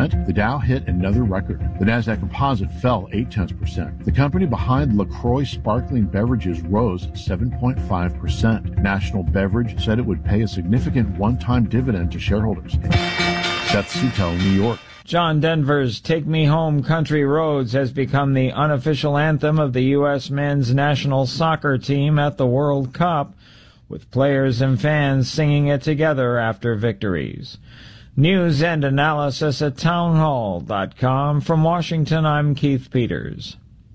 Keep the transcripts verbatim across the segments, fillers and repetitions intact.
percent. The Dow hit another record. The Nasdaq Composite fell eight tenths percent. The company behind LaCroix sparkling beverages rose seven point five percent. National Beverage said it would pay a significant one-time dividend to shareholders. Seth Sutell, New York. John Denver's Take Me Home Country Roads has become the unofficial anthem of the U S men's national soccer team at the World Cup, with players and fans singing it together after victories. News and analysis at townhall dot com. From Washington, I'm Keith Peters.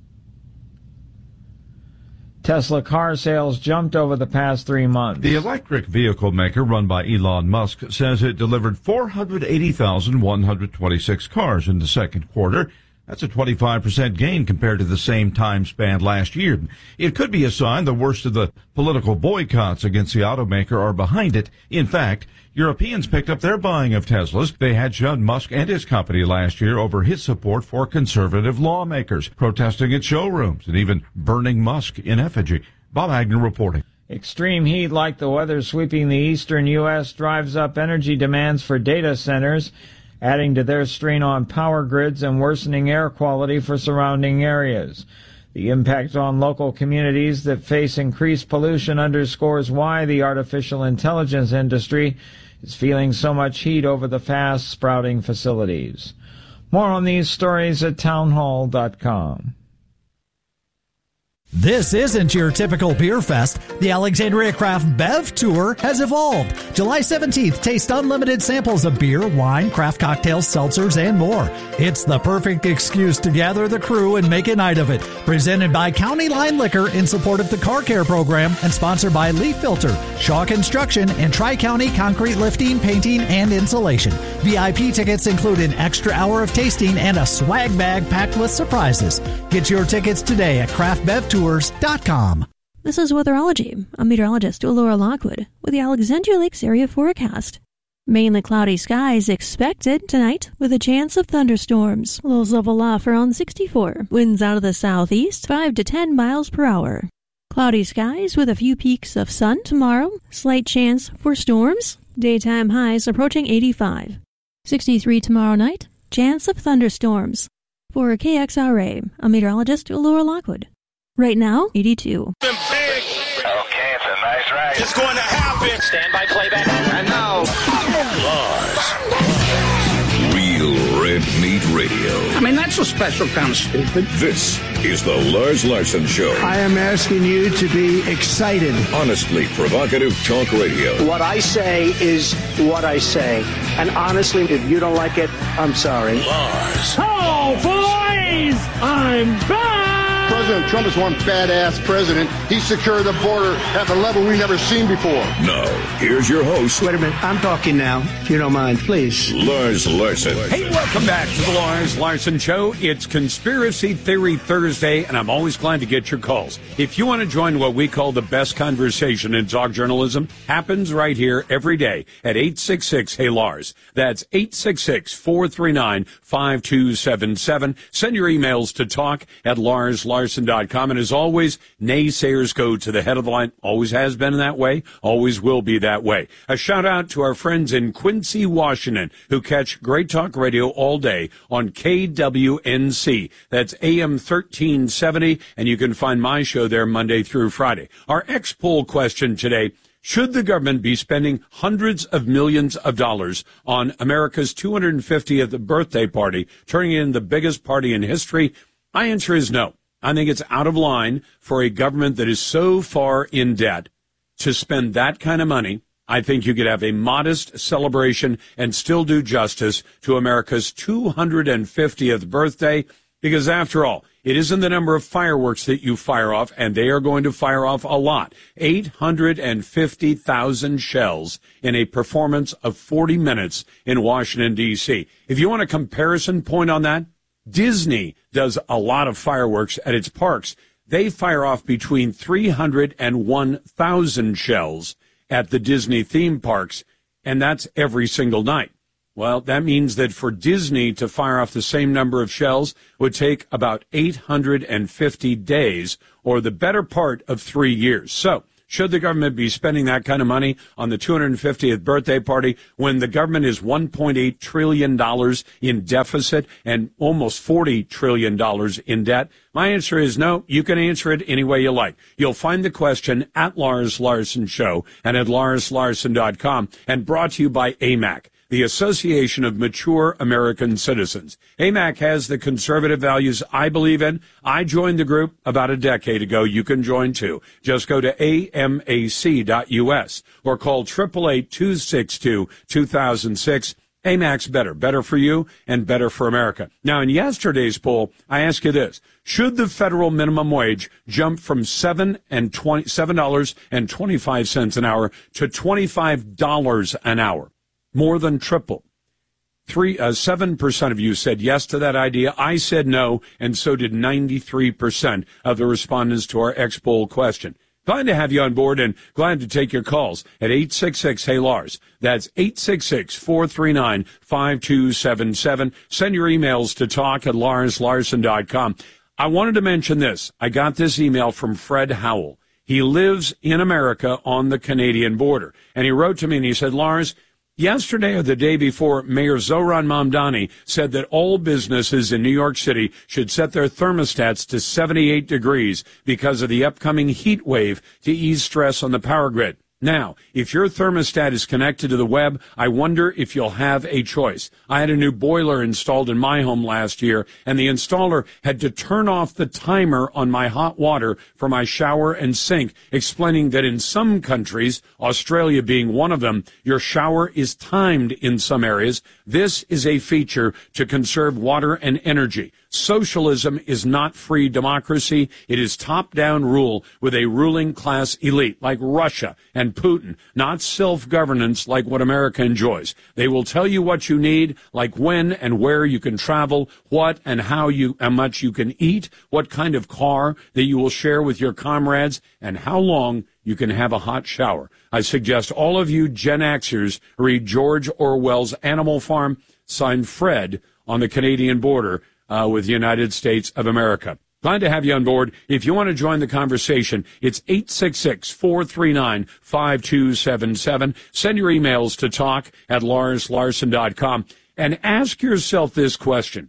Tesla car sales jumped over the past three months. The electric vehicle maker run by Elon Musk says it delivered four hundred eighty thousand one hundred twenty-six cars in the second quarter. That's a twenty-five percent gain compared to the same time span last year. It could be a sign the worst of the political boycotts against the automaker are behind it. In fact, Europeans picked up their buying of Teslas. They had shunned Musk and his company last year over his support for conservative lawmakers, protesting at showrooms and even burning Musk in effigy. Bob Agnew reporting. Extreme heat like the weather sweeping the eastern U S drives up energy demands for data centers, adding to their strain on power grids and worsening air quality for surrounding areas. The impact on local communities that face increased pollution underscores why the artificial intelligence industry is feeling so much heat over the fast-sprouting facilities. More on these stories at townhall dot com. This isn't your typical beer fest. The Alexandria Craft Bev Tour has evolved. July seventeenth, taste unlimited samples of beer, wine, craft cocktails, seltzers, and more. It's the perfect excuse to gather the crew and make a night of it. Presented by County Line Liquor in support of the Car Care Program and sponsored by Leaf Filter, Shaw Construction, and Tri-County Concrete Lifting, Painting, and Insulation. V I P tickets include an extra hour of tasting and a swag bag packed with surprises. Get your tickets today at craft bev tours dot com. This is Weatherology. I'm meteorologist Laura Lockwood with the Alexandria Lakes area forecast. Mainly cloudy skies expected tonight with a chance of thunderstorms. Lows level off around sixty-four. Winds out of the southeast, five to ten miles per hour. Cloudy skies with a few peaks of sun tomorrow. Slight chance for storms. Daytime highs approaching eighty-five. sixty-three tomorrow night. Chance of thunderstorms. For K X R A, I'm meteorologist Laura Lockwood. Right now, eighty-two. Okay, it's a nice ride. It's going to happen. Stand by playback. And now, Lars. Real Red Meat Radio. I mean, that's a special kind of stupid. This is the Lars Larson Show. I am asking you to be excited. Honestly provocative talk radio. What I say is what I say. And honestly, if you don't like it, I'm sorry. Lars. Oh, boys! I'm back! President Trump is one badass president. He secured the border at the level we've never seen before. Now, here's your host. Wait a minute. I'm talking now, if you don't mind, please. Lars Larson. Hey, welcome back to the Lars Larson Show. It's Conspiracy Theory Thursday, and I'm always glad to get your calls. If you want to join what we call the best conversation in talk journalism, happens right here every day at eight six six, hey Lars. That's eight six six, four three nine, five two seven seven. Send your emails to talk at lars larson dot com. And as always, naysayers go to the head of the line. Always has been that way. Always will be that way. A shout out to our friends in Quincy, Washington, who catch Great Talk Radio all day on K W N C. That's A M thirteen seventy. And you can find my show there Monday through Friday. Our X-Poll question today: should the government be spending hundreds of millions of dollars on America's two hundred fiftieth birthday party, turning it into the biggest party in history? My answer is no. I think it's out of line for a government that is so far in debt to spend that kind of money. I think you could have a modest celebration and still do justice to America's two hundred fiftieth birthday, because after all, it isn't the number of fireworks that you fire off, and they are going to fire off a lot. eight hundred fifty thousand shells in a performance of forty minutes in Washington, D C. If you want a comparison point on that, Disney does a lot of fireworks at its parks. They fire off between three hundred and one thousand shells at the Disney theme parks, and that's every single night. Well, that means that for Disney to fire off the same number of shells would take about eight hundred fifty days, or the better part of three years. So, Should the government be spending that kind of money on the two hundred fiftieth birthday party when the government is one point eight trillion dollars in deficit and almost forty trillion dollars in debt? My answer is no. You can answer it any way you like. You'll find the question at Lars Larson Show and at lars larson dot com, and brought to you by A M A C, the Association of Mature American Citizens. A M A C has the conservative values I believe in. I joined the group about a decade ago. You can join too. Just go to A M A C dot U S or call eight eight eight, two six two, two thousand six. A M A C's better, better for you and better for America. Now, in yesterday's poll, I ask you this. Should the federal minimum wage jump from seven and twenty, seven dollars and twenty-five cents an hour to twenty-five dollars an hour? More than triple. Three, uh, seven percent of you said yes to that idea. I said no, and so did ninety-three percent of the respondents to our X-poll question. Glad to have you on board and glad to take your calls at eight six six, hey Lars. That's eight six six, four three nine, five two seven seven. Send your emails to talk at lars larson dot com. I wanted to mention this. I got this email from Fred Howell. He lives in America on the Canadian border. And he wrote to me and he said, Lars, yesterday or the day before, Mayor Zohran Mamdani said that all businesses in New York City should set their thermostats to seventy-eight degrees because of the upcoming heat wave to ease stress on the power grid. Now, if your thermostat is connected to the web, I wonder if you'll have a choice. I had a new boiler installed in my home last year, and the installer had to turn off the timer on my hot water for my shower and sink, explaining that in some countries, Australia being one of them, your shower is timed in some areas. This is a feature to conserve water and energy. Socialism is not free democracy. It is top-down rule with a ruling class elite like Russia and Putin, not self-governance like what America enjoys. They will tell you what you need, like when and where you can travel, what and how you, how much you can eat, what kind of car that you will share with your comrades, and how long you can have a hot shower. I suggest all of you Gen Xers read George Orwell's Animal Farm, signed Fred, on the Canadian border, Uh, with the United States of America. Glad to have you on board. If you want to join the conversation, it's eight six six, four three nine, five two seven seven. Send your emails to talk at lars larson dot com and ask yourself this question.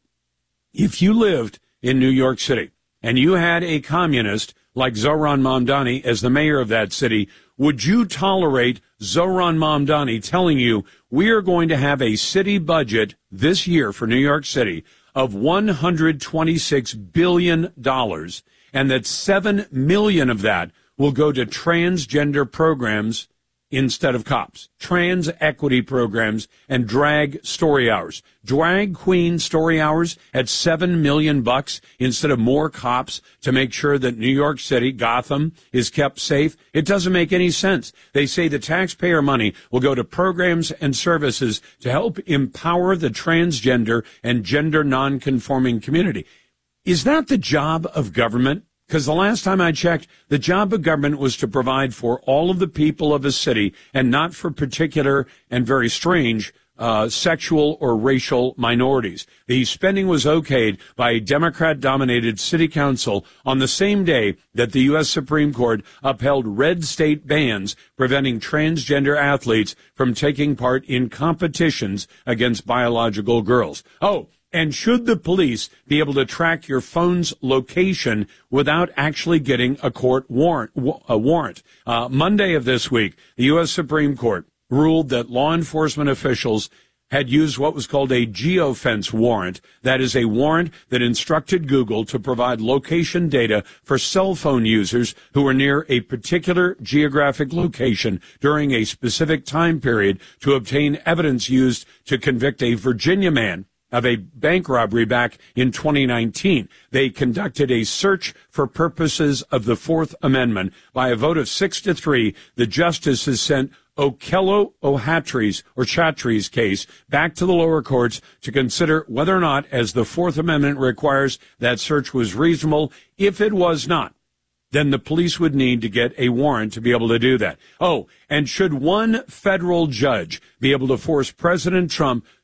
If you lived in New York City and you had a communist like Zohran Mamdani as the mayor of that city, would you tolerate Zohran Mamdani telling you we are going to have a city budget this year for New York City of one hundred twenty-six billion dollars, and that seven million dollars of that will go to transgender programs instead of cops, trans equity programs, and drag story hours. Drag queen story hours at seven million bucks instead of more cops to make sure that New York City, Gotham, is kept safe. It doesn't make any sense. They say the taxpayer money will go to programs and services to help empower the transgender and gender nonconforming community. Is that the job of government? Because the last time I checked, the job of government was to provide for all of the people of a city and not for particular and very strange uh, sexual or racial minorities. The spending was okayed by a Democrat-dominated city council on the same day that the U S Supreme Court upheld red state bans preventing transgender athletes from taking part in competitions against biological girls. Oh, and should the police be able to track your phone's location without actually getting a court warrant? A warrant. Uh, Monday of this week, the U S Supreme Court ruled that law enforcement officials had used what was called a geofence warrant. That is a warrant that instructed Google to provide location data for cell phone users who were near a particular geographic location during a specific time period to obtain evidence used to convict a Virginia man of a bank robbery back in twenty nineteen. They conducted a search for purposes of the Fourth Amendment. By a vote of six to three, the justices sent Okello Ohatri's or Chatri's case back to the lower courts to consider whether or not, as the Fourth Amendment requires, that search was reasonable. If it was not, then the police would need to get a warrant to be able to do that. Oh, and should one federal judge be able to force President Trump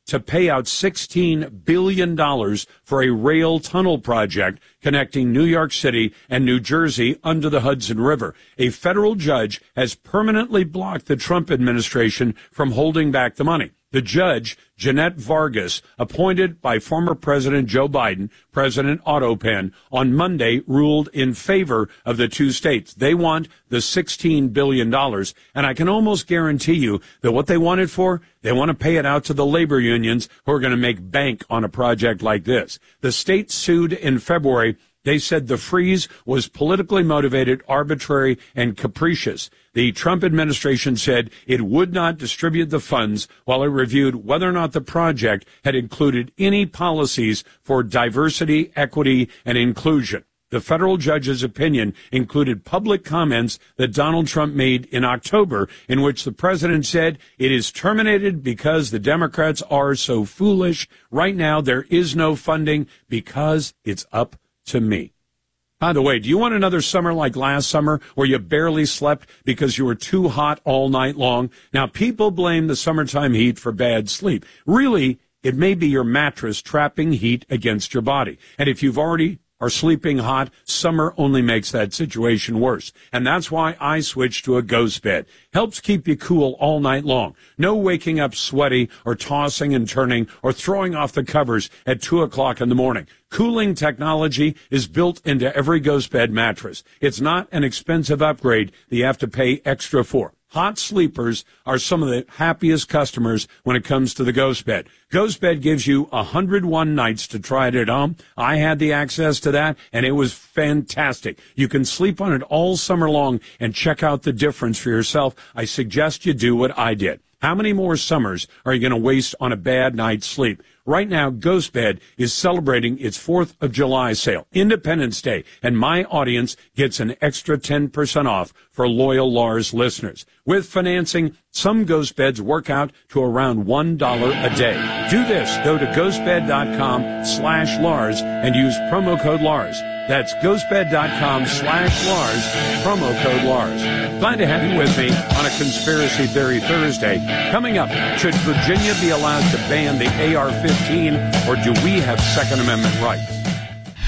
to pay out sixteen billion dollars for a rail tunnel project connecting New York City and New Jersey under the Hudson River. A federal judge has permanently blocked the Trump administration from holding back the money. The judge, Jeanette Vargas, appointed by former President Joe Biden, President Otto Penn, on Monday ruled in favor of the two states. They want the sixteen billion dollars, and I can almost guarantee you that what they want it for, they want to pay it out to the labor unions who are going to make bank on a project like this. The state sued in February. They said the freeze was politically motivated, arbitrary, and capricious. The Trump administration said it would not distribute the funds while it reviewed whether or not the project had included any policies for diversity, equity, and inclusion. The federal judge's opinion included public comments that Donald Trump made in October, in which the president said it is terminated because the Democrats are so foolish. Right now, there is no funding because it's up to me. By the way, do you want another summer like last summer where you barely slept because you were too hot all night long? Now, people blame the summertime heat for bad sleep. Really, it may be your mattress trapping heat against your body. And if you've already are sleeping hot, summer only makes that situation worse. And that's why I switched to a Ghost Bed. Helps keep you cool all night long. No waking up sweaty or tossing and turning or throwing off the covers at two o'clock in the morning. Cooling technology is built into every Ghost Bed mattress. It's not an expensive upgrade that you have to pay extra for. Hot sleepers are some of the happiest customers when it comes to the Ghost Bed. Ghost Bed gives you one hundred one nights to try it at home. I had the access to that, and it was fantastic. You can sleep on it all summer long and check out the difference for yourself. I suggest you do what I did. How many more summers are you going to waste on a bad night's sleep? Right now, Ghost Bed is celebrating its fourth of July sale, Independence Day, and my audience gets an extra ten percent off for loyal Lars listeners. With financing, some Ghost Beds work out to around one dollar a day. Do this. Go to ghostbed.com slash Lars and use promo code Lars. That's ghostbed.com slash Lars, promo code Lars. Glad to have you with me on a Conspiracy Theory Thursday. Coming up, should Virginia be allowed to ban the A R fifteen, or do we have Second Amendment rights?